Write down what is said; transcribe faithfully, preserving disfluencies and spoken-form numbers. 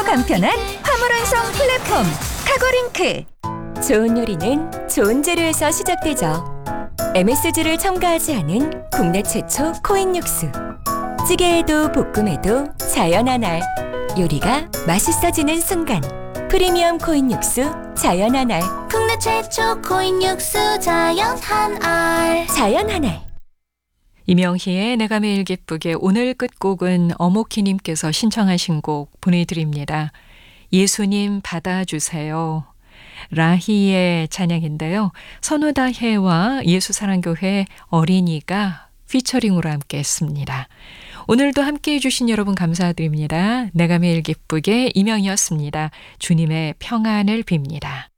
간편한 화물 완성 플랫폼 카고링크. 좋은 요리는 좋은 재료에서 시작되죠. 엠에스지를 첨가하지 않은 국내 최초 코인 육수. 찌개에도 볶음에도 자연 한알. 요리가 맛있어지는 순간. 프리미엄 코인 육수 자연 한알. 국내 최초 코인 육수 자연 한알. 자연 한알. 이명희의 내가 매일 기쁘게 오늘 끝곡은 어목희님께서 신청하신 곡 보내드립니다. 예수님 받아주세요. 라희의 찬양인데요. 선우다혜와 예수사랑교회 어린이가 피처링으로 함께 했습니다. 오늘도 함께해 주신 여러분 감사드립니다. 내가 매일 기쁘게 이명희였습니다. 주님의 평안을 빕니다.